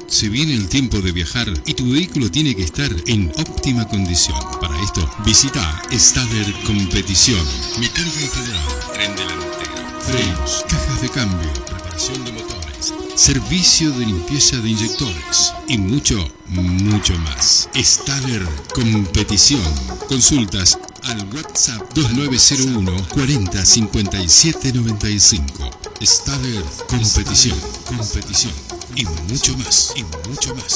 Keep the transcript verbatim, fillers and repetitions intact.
Se viene el tiempo de viajar y tu vehículo tiene que estar en óptima condición. Para esto, visita Staller Competición. Mecánica integral, tren delantero, frenos, cajas de cambio, preparación de motores, servicio de limpieza de inyectores y mucho, mucho más. Staller Competición. Consultas al WhatsApp dos nueve cero uno cuarenta cincuenta y siete noventa y cinco. Staller Competición, competición y mucho más, y mucho más.